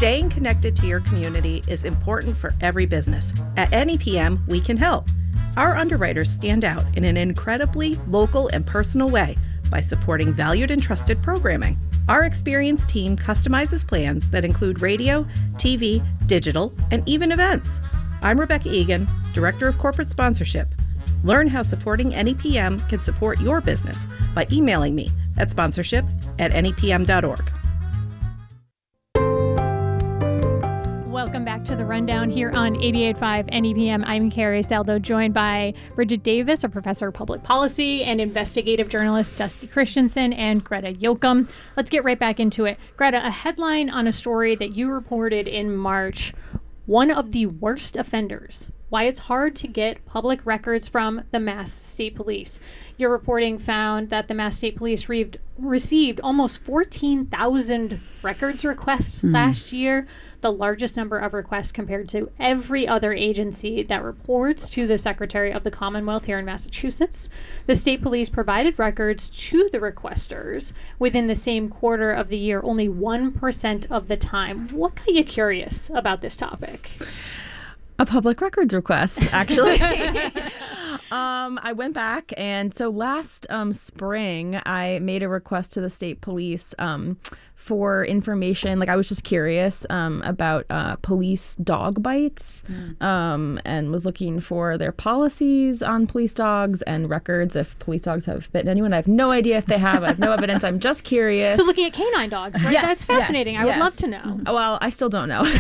Staying connected to your community is important for every business. At NEPM, we can help. Our underwriters stand out in an incredibly local and personal way by supporting valued and trusted programming. Our experienced team customizes plans that include radio, TV, digital, and even events. I'm Rebecca Egan, Director of Corporate Sponsorship. Learn how supporting NEPM can support your business by emailing me at sponsorship@nepm.org. Welcome back to The Rundown here on 88.5 NEPM. I'm Carrie Saldo, joined by Bridget Davis, a professor of public policy, and investigative journalist Dusty Christensen, and Greta Yoakum. Let's get right back into it. Greta, a headline on a story that you reported in March, one of the worst offenders. Why it's hard to get public records from the Mass State Police. Your reporting found that the Mass State Police received almost 14,000 records requests last year, the largest number of requests compared to every other agency that reports to the Secretary of the Commonwealth here in Massachusetts. The state police provided records to the requesters within the same quarter of the year, only 1% of the time. What got you curious about this topic? A public records request, actually. I went back, and so last spring, I made a request to the state police for information. Like, I was just curious about police dog bites, and was looking for their policies on police dogs and records if police dogs have bitten anyone. I have no idea if they have. I have no evidence. I'm just curious. So looking at canine dogs, right? Yes, that's fascinating. yes, I would love to know. Well, I still don't know.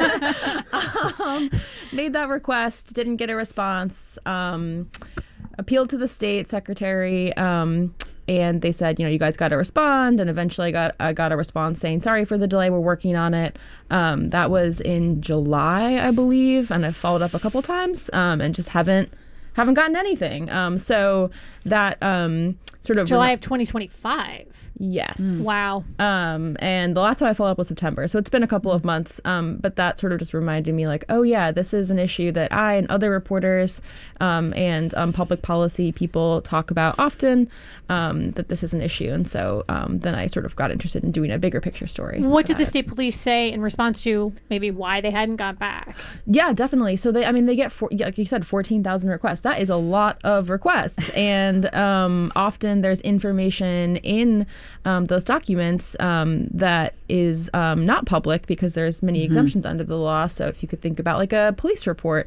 Made that request, didn't get a response. Appealed to the state secretary, and they said, you guys got to respond. And eventually I got a response saying, sorry for the delay, we're working on it. That was in July, I believe, and I followed up a couple times, and just haven't gotten anything. So that sort of July of 2025. Yes. Wow. And the last time I followed up was September. So it's been a couple of months. But that sort of just reminded me, like, oh yeah, this is an issue that I and other reporters and public policy people talk about often, that this is an issue. And so then I sort of got interested in doing a bigger picture story. What did the state police say in response to maybe why they hadn't got back? Yeah, definitely. So they get, like you said, 14,000 requests. That is a lot of requests. And often there's information in those documents that is not public because there's many exemptions under the law. So if you could think about like a police report,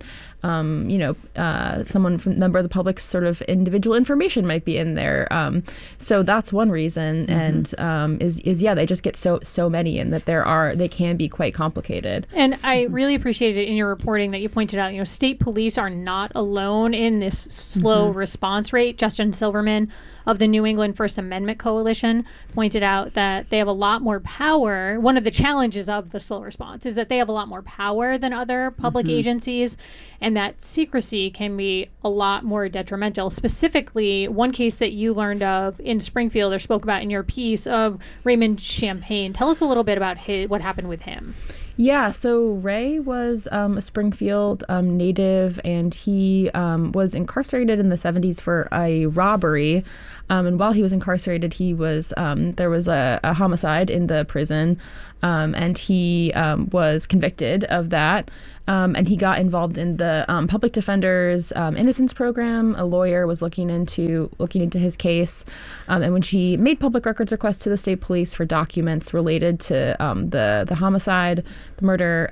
someone from member of the public's sort of individual information might be in there. So that's one reason, and they just get so many, and that they can be quite complicated. And I really appreciated it in your reporting that you pointed out, state police are not alone in this slow response rate. Justin Silverman of the New England First Amendment Coalition pointed out that they have a lot more power. One of the challenges of the slow response is that they have a lot more power than other public agencies, and that secrecy can be a lot more detrimental. Specifically, one case that you learned of in Springfield or spoke about in your piece of Raymond Champagne. Tell us a little bit about what happened with him. Yeah, so Ray was a Springfield native, and he was incarcerated in the 70s for a robbery. And while he was incarcerated, there was a homicide in the prison, and he was convicted of that. And he got involved in the public defender's innocence program. A lawyer was looking into his case, and when she made public records requests to the state police for documents related to the homicide, the murder,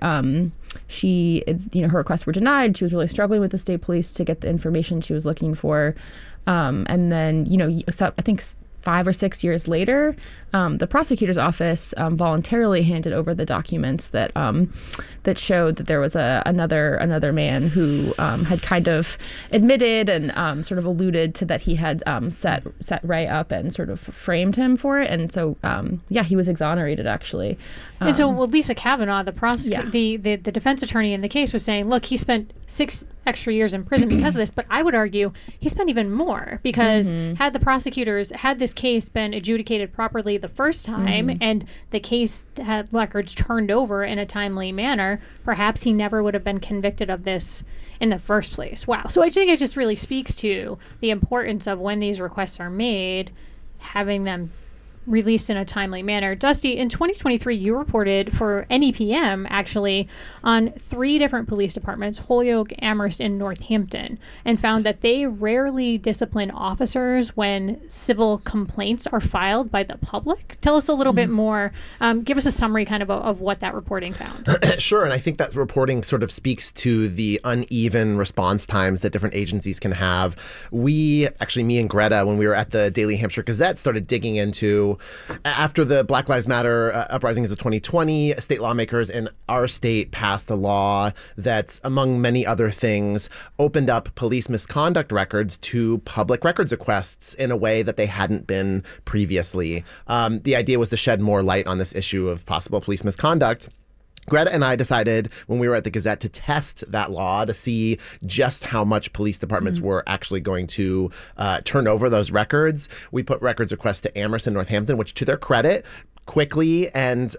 her requests were denied. She was really struggling with the state police to get the information she was looking for, and then I think 5 or 6 years later, the prosecutor's office voluntarily handed over the documents that showed that there was another man who had kind of admitted and sort of alluded to that he had set Ray up and sort of framed him for it. And so, he was exonerated, actually. And so, Lisa Kavanaugh, the defense attorney in the case, was saying, look, he spent 6 extra years in prison because of this, but I would argue he spent even more because had this case been adjudicated properly the first time and the case had records turned over in a timely manner, perhaps he never would have been convicted of this in the first place. Wow. So I think it just really speaks to the importance of when these requests are made, having them released in a timely manner. Dusty, in 2023, you reported for NEPM, actually, on 3 different police departments, Holyoke, Amherst, and Northampton, and found that they rarely discipline officers when civil complaints are filed by the public. Tell us a little bit more. Give us a summary kind of what that reporting found. Sure, and I think that reporting sort of speaks to the uneven response times that different agencies can have. Me and Greta, when we were at the Daily Hampshire Gazette, started digging into, after the Black Lives Matter uprisings of 2020, state lawmakers in our state passed a law that, among many other things, opened up police misconduct records to public records requests in a way that they hadn't been previously. The idea was to shed more light on this issue of possible police misconduct. Greta and I decided when we were at the Gazette to test that law to see just how much police departments were actually going to turn over those records. We put records requests to Amherst and Northampton, which, to their credit, quickly turned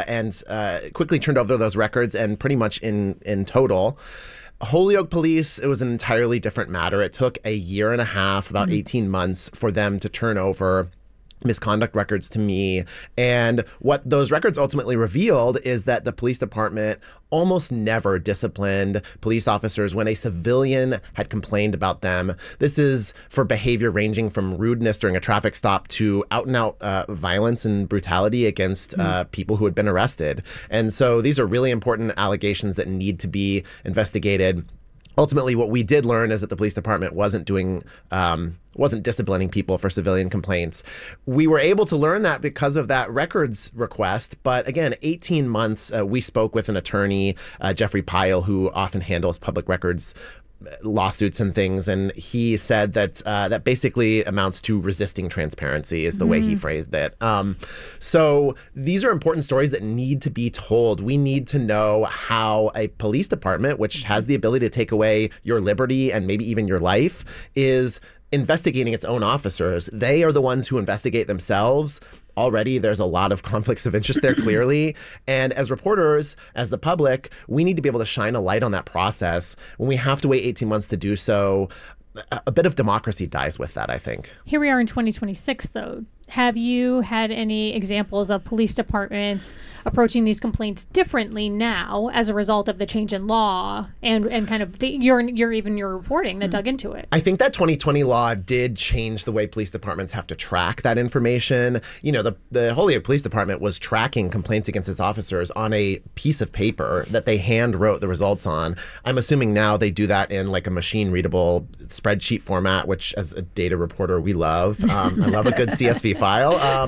over those records, and pretty much in total. Holyoke Police, it was an entirely different matter. It took a year and a half, about 18 months, for them to turn over misconduct records to me. And what those records ultimately revealed is that the police department almost never disciplined police officers when a civilian had complained about them. This is for behavior ranging from rudeness during a traffic stop to out-and-out violence and brutality against people who had been arrested. And so these are really important allegations that need to be investigated. Ultimately, what we did learn is that the police department wasn't disciplining people for civilian complaints. We were able to learn that because of that records request. But again, 18 months, we spoke with an attorney, Jeffrey Pyle, who often handles public records lawsuits and things, and he said that that basically amounts to resisting transparency is the way he phrased it. So these are important stories that need to be told. We need to know how a police department, which has the ability to take away your liberty and maybe even your life, is investigating its own officers. They are the ones who investigate themselves. Already, there's a lot of conflicts of interest there, clearly. And as reporters, as the public, we need to be able to shine a light on that process. When we have to wait 18 months to do so, a bit of democracy dies with that, I think. Here we are in 2026, though. Have you had any examples of police departments approaching these complaints differently now as a result of the change in law and kind of your reporting that dug into it? I think that 2020 law did change the way police departments have to track that information. You know, the Holyoke Police Department was tracking complaints against its officers on a piece of paper that they hand wrote the results on. I'm assuming now they do that in like a machine readable spreadsheet format, which as a data reporter we love. I love a good CSV file.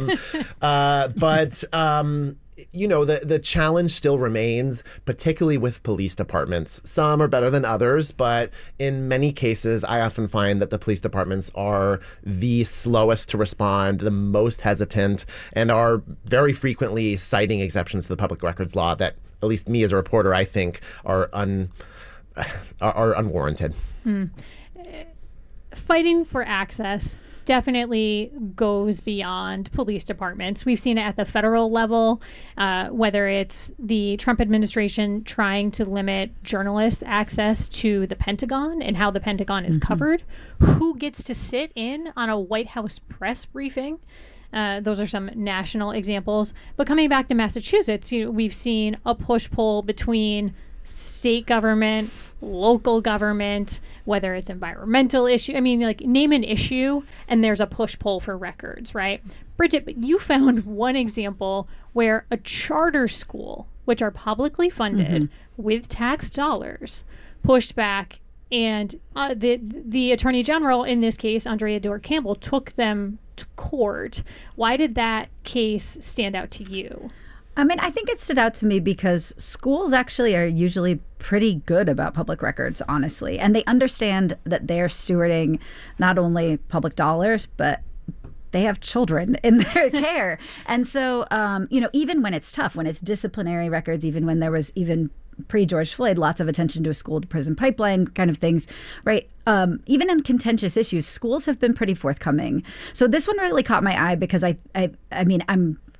But you know, the challenge still remains, particularly with police departments. Some are better than others, but in many cases, I often find that the police departments are the slowest to respond, the most hesitant, and are very frequently citing exceptions to the public records law that, at least me as a reporter, I think are unwarranted. Fighting for access definitely goes beyond police departments. We've seen it at the federal level, whether it's the Trump administration trying to limit journalists' access to the Pentagon and how the Pentagon is covered, who gets to sit in on a White House press briefing. Those are some national examples. But coming back to Massachusetts, we've seen a push-pull between state government, local government, whether it's environmental issue. I mean, like, name an issue and there's a push-pull for records, right? Bridget, but you found one example where a charter school, which are publicly funded with tax dollars, pushed back, and the Attorney General, in this case, Andrea Dewar Campbell, took them to court. Why did that case stand out to you? I mean, I think it stood out to me because schools actually are usually pretty good about public records, honestly. And they understand that they're stewarding not only public dollars, but they have children in their care. And so, even when it's tough, when it's disciplinary records, even when there was even pre-George Floyd, lots of attention to a school-to-prison pipeline kind of things, right? Even in contentious issues, schools have been pretty forthcoming. So this one really caught my eye because I mean, I'm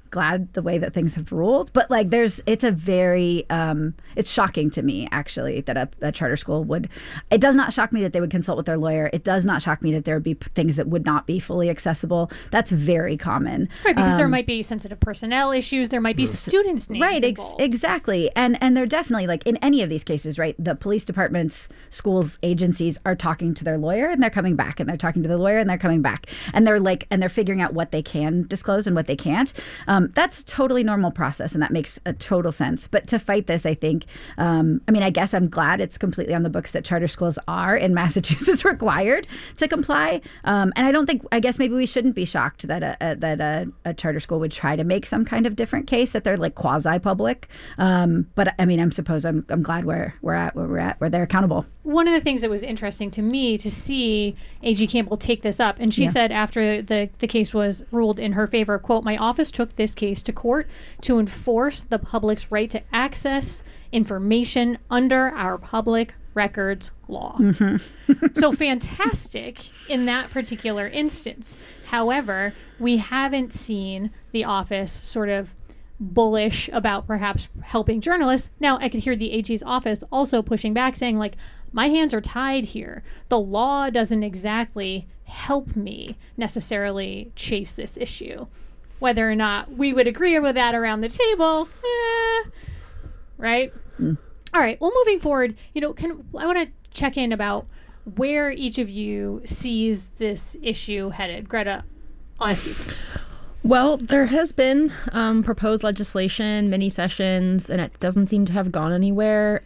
glad the way that things have ruled, but like it's a very it's shocking to me actually that a charter school would. It does not shock me that they would consult with their lawyer. It does not shock me that there would be things that would not be fully accessible. That's very common, right? Because there might be sensitive personnel issues. There might be students' names right? Involved. Exactly, and they're definitely, like in any of these cases, right? The police departments, schools, agencies are talking to their lawyer and they're coming back, and they're talking to the lawyer and they're coming back, and they're figuring out what they can disclose and what they can't. That's a totally normal process, and that makes a total sense. But to fight this, I think, I guess I'm glad it's completely on the books that charter schools are in Massachusetts required to comply. And I guess maybe we shouldn't be shocked that a charter school would try to make some kind of different case, that they're like quasi-public. But I'm glad we're at where they're accountable. One of the things that was interesting to me to see A.G. Campbell take this up, and she said after the case was ruled in her favor, quote, "My office took this case to court to enforce the public's right to access information under our public records law." So fantastic in that particular instance. However, we haven't seen the office sort of bullish about perhaps helping journalists. Now, I could hear the AG's office also pushing back, saying, like, my hands are tied here. The law doesn't exactly help me necessarily chase this issue. Whether or not we would agree with that around the table, right? All right. Well, moving forward, I want to check in about where each of you sees this issue headed. Greta, I'll ask you first. Well, there has been proposed legislation, mini sessions, and it doesn't seem to have gone anywhere.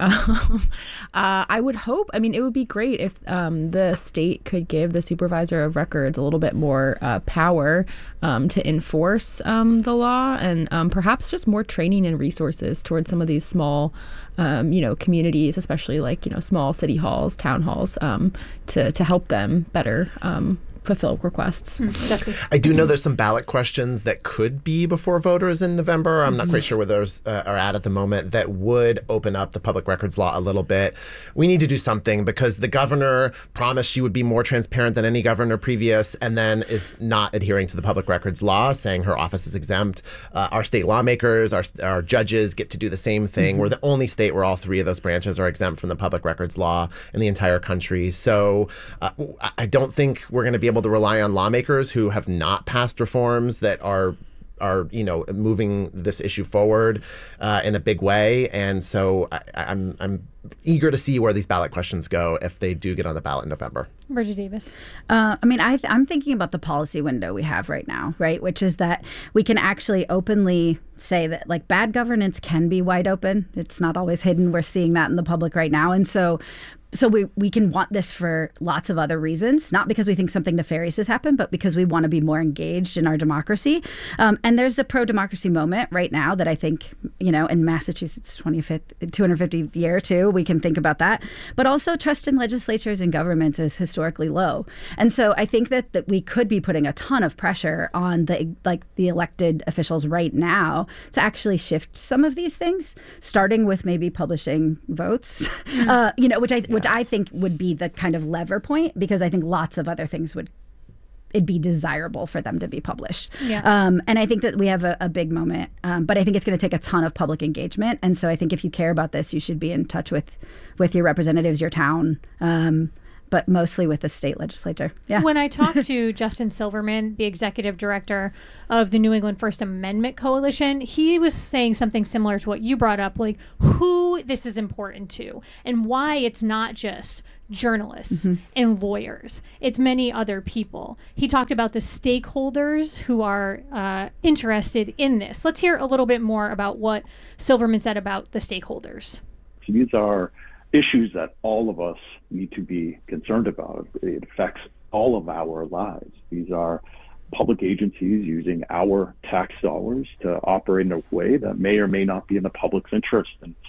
I would hope, it would be great if the state could give the supervisor of records a little bit more power to enforce the law, and perhaps just more training and resources towards some of these small, communities, especially like, small city halls, town halls, to help them better fulfill requests. Justin? I do know there's some ballot questions that could be before voters in November. I'm not quite sure where those are at the moment, that would open up the public records law a little bit. We need to do something, because the governor promised she would be more transparent than any governor previous, and then is not adhering to the public records law, saying her office is exempt. Our state lawmakers, our judges get to do the same thing. We're the only state where all three of those branches are exempt from the public records law in the entire country. So I don't think we're going to be able to rely on lawmakers who have not passed reforms that are moving this issue forward in a big way. And so I'm eager to see where these ballot questions go if they do get on the ballot in November. Bridget Davis. I'm thinking about the policy window we have right now, right? Which is that we can actually openly say that, like, bad governance can be wide open. It's not always hidden. We're seeing that in the public right now. And so we can want this for lots of other reasons, not because we think something nefarious has happened, but because we want to be more engaged in our democracy. And there's a pro-democracy moment right now that I think, in Massachusetts' 250th year too, we can think about that. But also trust in legislatures and governments is historically low. And so I think that we could be putting a ton of pressure on the elected officials right now to actually shift some of these things, starting with maybe publishing votes, which I think would be the kind of lever point, because I think lots of other things it'd be desirable for them to be published. Yeah. And I think that we have a big moment, but I think it's going to take a ton of public engagement. And so I think if you care about this, you should be in touch with your representatives, your town, but mostly with the state legislature. Yeah. When I talked to Justin Silverman, the executive director of the New England First Amendment Coalition, he was saying something similar to what you brought up, like who this is important to and why it's not just journalists and lawyers. It's many other people. He talked about the stakeholders who are interested in this. Let's hear a little bit more about what Silverman said about the stakeholders. These are issues that all of us need to be concerned about. It affects all of our lives. These are public agencies using our tax dollars to operate in a way that may or may not be in the public's interest. And